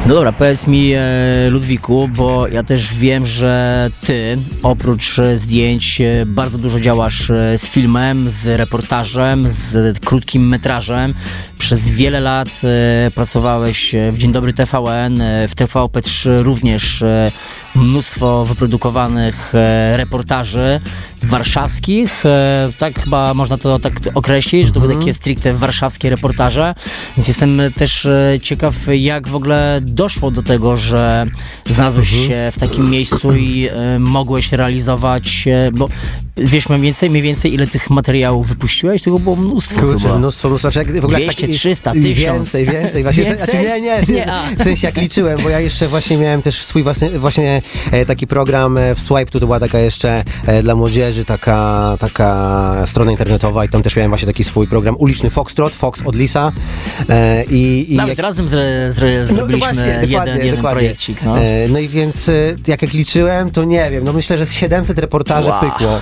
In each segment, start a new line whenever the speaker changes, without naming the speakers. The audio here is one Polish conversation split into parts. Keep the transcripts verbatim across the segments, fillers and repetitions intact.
No dobra, powiedz mi, e, Ludwiku, bo ja też wiem, że ty oprócz zdjęć e, bardzo dużo działasz e, z filmem, z reportażem, z krótkim metrażem. Przez wiele lat e, pracowałeś w Dzień Dobry T V N, e, w T V P trzy również e, mnóstwo wyprodukowanych e, reportaży warszawskich, e, tak chyba można to tak określić, że to były takie stricte warszawskie reportaże, więc jestem też e, ciekaw, jak w ogóle doszło do tego, że znalazłeś mhm. się w takim miejscu i e, mogłeś realizować, e, bo wiesz mniej więcej, mniej więcej ile tych materiałów wypuściłeś? Tego było mnóstwo.
Kurczę,
chyba.
mnóstwo, mnóstwo. Znaczy, jak w ogóle
dwieście,
taki,
trzysta, tysiąc.
Więcej, więcej. Właśnie,
więcej?
Znaczy, nie, nie,
nie
w sensie jak liczyłem, bo ja jeszcze właśnie miałem też swój własny, właśnie e, taki program e, w Swipe, to była taka jeszcze e, dla młodzieży, taka, taka strona internetowa i tam też miałem właśnie taki swój program uliczny Foxtrot, Fox od Lisa. E, i, i
Nawet
jak...
razem zre, zre,
no,
zrobiliśmy
no właśnie,
jeden, jeden projekcik. No.
E, no i więc e, jak, jak liczyłem, to nie wiem, no myślę, że z siedemset reportaży wow. pykło.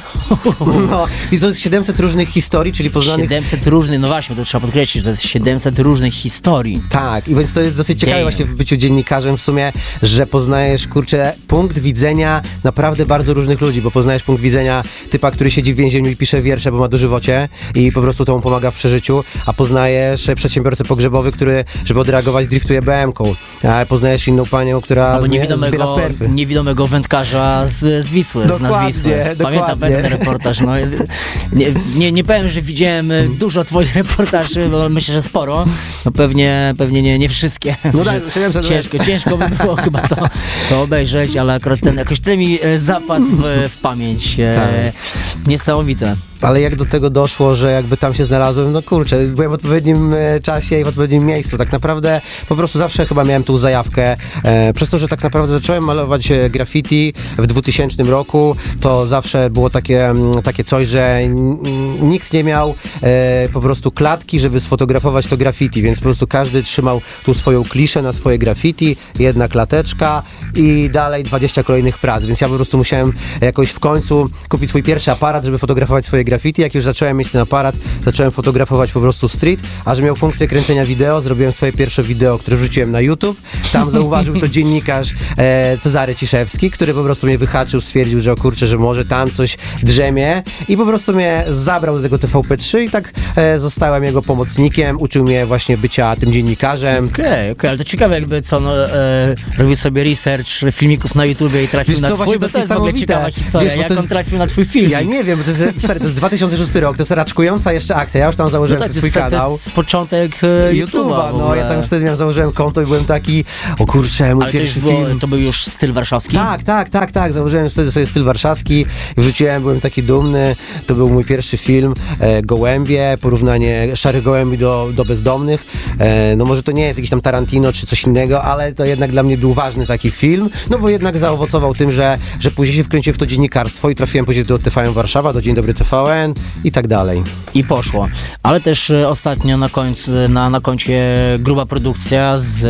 No i to jest siedemset różnych historii, czyli poznanych...
siedemset różnych, no właśnie, to trzeba podkreślić, że to jest siedemset różnych historii.
Tak, i więc to jest dosyć ciekawe
Damn.
właśnie w byciu dziennikarzem w sumie, że poznajesz, kurczę, punkt widzenia naprawdę bardzo różnych ludzi, bo poznajesz punkt widzenia typa, który siedzi w więzieniu i pisze wiersze, bo ma dożywocie i po prostu to mu pomaga w przeżyciu, a poznajesz przedsiębiorcę pogrzebowy, który, żeby odreagować, driftuje B M ką, a poznajesz inną panią, która
Albo
zbiera
niewidomego,
smerfy.
niewidomego wędkarza z, z Wisły,
Dokładnie,
z Nadwisły. Pamiętam
dokładnie.
ten reportaż. No, nie, nie, nie powiem, że widziałem dużo twoich reportaży, bo myślę, że sporo. No pewnie, pewnie nie, nie wszystkie.
No tak,
ciężko, ciężko by było chyba to, to obejrzeć, ale akurat ten, jakoś ten mi zapadł w, w pamięć.
Tak.
Niesamowite.
Ale jak do tego doszło, że jakby tam się znalazłem, no kurczę, byłem w odpowiednim e, czasie i w odpowiednim miejscu. Tak naprawdę po prostu zawsze chyba miałem tą zajawkę. E, przez to, że tak naprawdę zacząłem malować e, graffiti w dwutysięcznym roku, to zawsze było takie, m, takie coś, że n, nikt nie miał e, po prostu klatki, żeby sfotografować to graffiti, więc po prostu każdy trzymał tu swoją kliszę na swoje graffiti, jedna klateczka i dalej dwadzieścia kolejnych prac, więc ja po prostu musiałem jakoś w końcu kupić swój pierwszy aparat, żeby fotografować swoje graffiti. Jak już zacząłem mieć ten aparat, zacząłem fotografować po prostu street, a że miał funkcję kręcenia wideo, zrobiłem swoje pierwsze wideo, które wrzuciłem na YouTube. Tam zauważył to dziennikarz e, Cezary Ciszewski, który po prostu mnie wyhaczył, stwierdził, że o kurczę, że może tam coś drzemie i po prostu mnie zabrał do tego T V P trzy i tak e, zostałem jego pomocnikiem, uczył mnie właśnie bycia tym dziennikarzem.
Okej, okay, okej, okay, ale to ciekawe jakby co, no, e, robił sobie research filmików na YouTubie i trafił
Wiesz,
na
co,
twój,
właśnie
bo to jest w ogóle ciekawa historia,
Wiesz,
jak
to
on
jest...
trafił na twój film.
Ja nie wiem, bo to jest, stary, to jest dwa tysiące szósty rok, to jest raczkująca jeszcze akcja, ja już tam założyłem
no tak,
swój
to jest,
kanał.
To jest początek e, YouTube'a.
No ja tam już wtedy miałem, założyłem konto i byłem taki, o kurczę, mój
ale
pierwszy
to, było,
film.
to był już styl warszawski?
Tak, tak, tak, tak, założyłem wtedy sobie styl warszawski, wrzuciłem, byłem taki dumny, to był mój pierwszy film, e, Gołębie, porównanie Szarych Gołębi do, do Bezdomnych, e, no może to nie jest jakiś tam Tarantino czy coś innego, ale to jednak dla mnie był ważny taki film, no bo jednak zaowocował tym, że, że później się wkręciłem w to dziennikarstwo i trafiłem później do T V N Warszawa, do Dzień Dobry T V N i tak dalej.
I poszło. Ale też e, ostatnio na końcu, na, na koncie gruba produkcja z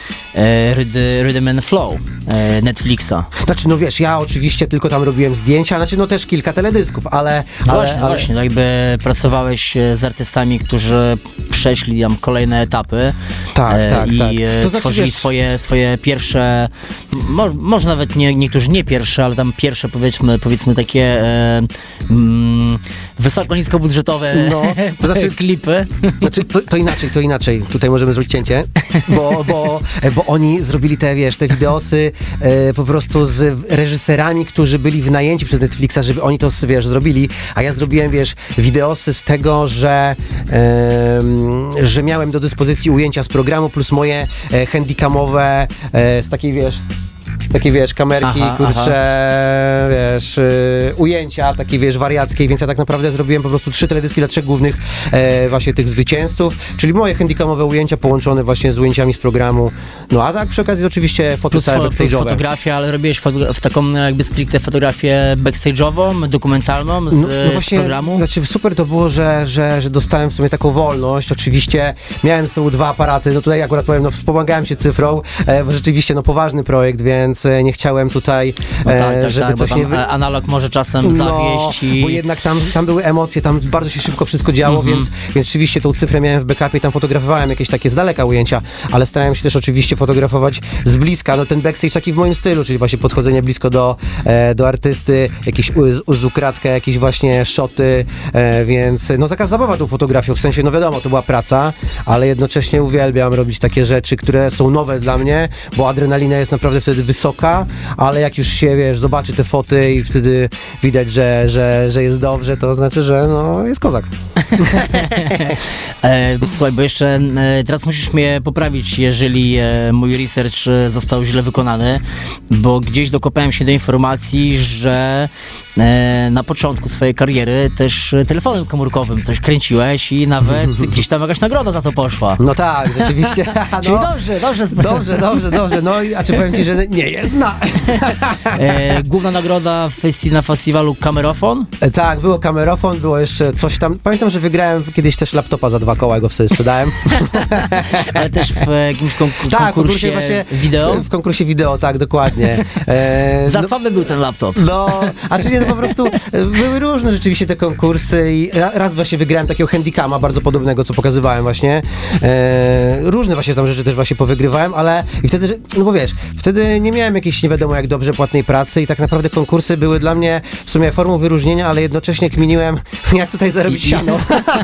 e, Rhythm and Flow e, Netflixa.
Znaczy, no wiesz, ja oczywiście tylko tam robiłem zdjęcia, znaczy no też kilka teledysków, ale...
No
ale,
właśnie,
ale...
właśnie, no jakby pracowałeś z artystami, którzy przeszli tam kolejne etapy.
Tak,
e,
tak,
i
tak.
To znaczy, tworzyli
wiesz...
swoje, swoje pierwsze, mo, może nawet nie, niektórzy nie pierwsze, ale tam pierwsze powiedzmy, powiedzmy takie e, mm, wysoko, niskobudżetowe
no, to znaczy,
klipy.
Znaczy, to, to inaczej, to inaczej. Tutaj możemy zrobić cięcie, bo, bo, bo oni zrobili te, wiesz, te wideosy e, po prostu z reżyserami, którzy byli wynajęci przez Netflixa, żeby oni to, wiesz, zrobili, a ja zrobiłem, wiesz, wideosy z tego, że, e, że miałem do dyspozycji ujęcia z programu plus moje e, handicamowe e, z takiej, wiesz, takie, wiesz, kamerki, aha, kurcze, aha. wiesz, y, ujęcia, takie, wiesz, wariackie, więc ja tak naprawdę zrobiłem po prostu trzy teledyski dla trzech głównych e, właśnie tych zwycięzców, czyli moje handicamowe ujęcia połączone właśnie z ujęciami z programu, no a tak przy okazji oczywiście foto całe backstage'owe.
Fotografia, ale robiłeś foto, w taką jakby stricte fotografię backstage'ową, dokumentalną z, no, no właśnie, z programu?
Znaczy super to było, że, że, że dostałem w sumie taką wolność, oczywiście miałem z sobą dwa aparaty, no tutaj akurat powiem, no wspomagałem się cyfrą, e, bo rzeczywiście no poważny projekt, więc więc e, nie chciałem tutaj,
no tak,
e,
tak,
żeby
tak,
coś
bo tam
nie... Wy...
analog może czasem zawieść
no,
i...
bo jednak tam, tam były emocje, tam bardzo się szybko wszystko działo,
Mm-hmm.
więc, więc rzeczywiście tą cyfrę miałem w backupie, tam fotografowałem jakieś takie z daleka ujęcia, ale starałem się też oczywiście fotografować z bliska, no ten backstage taki w moim stylu, czyli właśnie podchodzenie blisko do, e, do artysty, jakieś u, z ukradkę, jakieś właśnie szoty, e, więc no taka zabawa tą fotografią, w sensie, no wiadomo, to była praca, ale jednocześnie uwielbiam robić takie rzeczy, które są nowe dla mnie, bo adrenalina jest naprawdę wtedy wysoka, ale jak już się, wiesz, zobaczy te foty i wtedy widać, że, że, że jest dobrze, to znaczy, że no jest kozak.
e, słuchaj, bo jeszcze e, teraz musisz mnie poprawić, jeżeli e, mój research e, został źle wykonany, bo gdzieś dokopałem się do informacji, że e, na początku swojej kariery też telefonem komórkowym coś kręciłeś i nawet gdzieś tam jakaś nagroda za to poszła.
No tak, rzeczywiście. No,
czyli dobrze, dobrze.
Dobrze, dobrze, dobrze. No i a czy powiem ci, że nie jedna.
e, główna nagroda festi- na festiwalu Kamerofon?
E, tak, było kamerofon, było jeszcze coś tam. Pamiętam, że wygrałem kiedyś też laptopa za dwa koła, go wtedy sprzedałem.
Ale też w jakimś konkur-
tak,
konkursie
właśnie
wideo?
W, w konkursie wideo, tak, dokładnie. E,
za
no,
słaby był ten laptop.
No, a czy nie, no po prostu e, były różne rzeczywiście te konkursy i ra, raz właśnie wygrałem takiego handicama bardzo podobnego, co pokazywałem właśnie. E, różne właśnie tam rzeczy też właśnie powygrywałem, ale i wtedy, że- no bo wiesz, wtedy nie miałem jakiejś nie wiadomo jak dobrze płatnej pracy i tak naprawdę konkursy były dla mnie w sumie formą wyróżnienia, ale jednocześnie kminiłem, jak tutaj zarobić
I-
siano.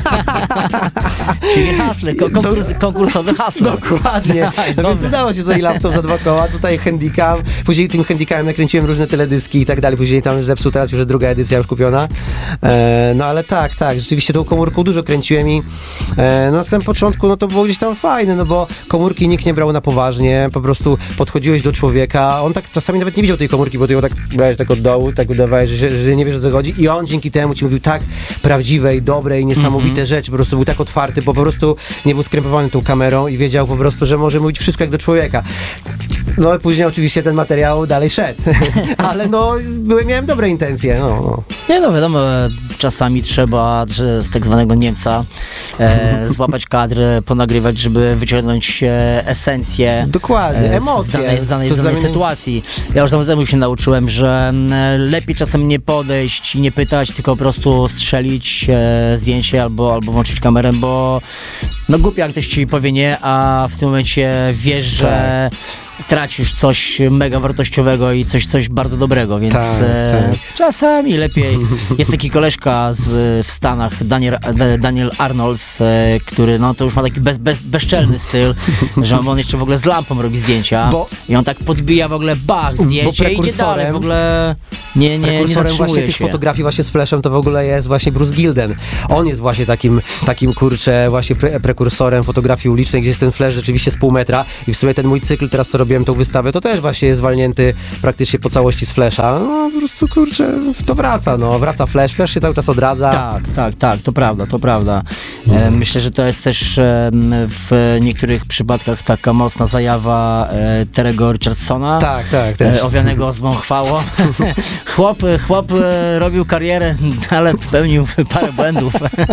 Czyli hasle, ko- konkurs, konkursowe hasło.
Dokładnie. No więc
dobre.
udało się tutaj laptop za dwa koła, tutaj handicam. Później tym handicamem nakręciłem różne teledyski i tak dalej. Później tam zepsuł, teraz już jest druga edycja już kupiona. E, no ale tak, tak, rzeczywiście tą komórką dużo kręciłem i e, na samym początku no to było gdzieś tam fajne, no bo komórki nikt nie brał na poważnie, po prostu podchodziłeś do człowieka, on tak czasami nawet nie widział tej komórki, bo ty ją tak brałeś tak od dołu, tak udawałeś, że, się- że nie wiesz o co chodzi i on dzięki temu ci mówił tak prawdziwe i dobre i niesamowite
Mhm.
rzeczy, po prostu był tak otwarty, bo po prostu nie był skrępowany tą kamerą i wiedział po prostu, że może mówić wszystko jak do człowieka. No i później oczywiście ten materiał dalej szedł, ale no były, miałem dobre intencje, no, no.
Nie no, wiadomo, czasami trzeba że z tak zwanego Niemca e, złapać kadr, ponagrywać, żeby wyciągnąć e, esencję
Dokładnie,
e,
emocje.
z danej, z danej,
To
z danej
dla mnie-
sytuacji. Ja już dawno temu się nauczyłem, że m, lepiej czasem nie podejść i nie pytać, tylko po prostu strzelić e, zdjęcie albo, albo włączyć kamerę, bo no głupio jak ktoś ci powie nie, a w tym momencie wiesz, że tracisz coś mega wartościowego i coś, coś bardzo dobrego, więc
Tak,
e,
tak.
czasami lepiej. Jest taki koleżka z, w Stanach, Daniel, Daniel Arnolds, e, który no to już ma taki bez, bez, bezczelny styl, że on jeszcze w ogóle z lampą robi zdjęcia
Bo-
i on tak podbija w ogóle bach, zdjęcie i idzie dalej, w ogóle nie, nie, nie
Prekursorem właśnie
zatrzymuje
tych
się.
fotografii właśnie z flashem to w ogóle jest właśnie Bruce Gilden. On jest właśnie takim, takim kurczę, właśnie pre prekursorem fotografii ulicznej, gdzie jest ten flash rzeczywiście z pół metra i w sumie ten mój cykl, teraz co robiłem tą wystawę, to też właśnie jest walnięty praktycznie po całości z flasha. No po prostu kurczę, to wraca, no, wraca flash, flash się cały czas odradza.
Tak, tak, tak, to prawda, to prawda. E, myślę, że to jest też e, w niektórych przypadkach taka mocna zajawa e, Terego Richardsona.
Tak, tak, też.
E, owianego złą chwałą. chłop, chłop e, robił karierę, ale popełnił parę błędów.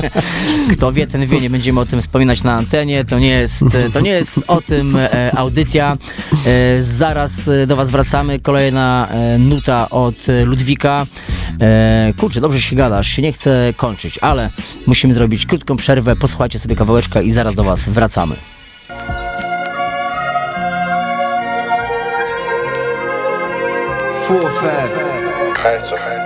Kto wie, ten wie, nie będziemy o tym wspominać na antenie, to nie jest, to nie jest o tym e, audycja. E, zaraz e, do was wracamy, kolejna e, nuta od e, Ludwika. E, kurczę, dobrze się gadasz, się nie chce kończyć, ale musimy zrobić krótką przerwę, posłuchajcie sobie kawałeczka i zaraz do was wracamy.
Full fat.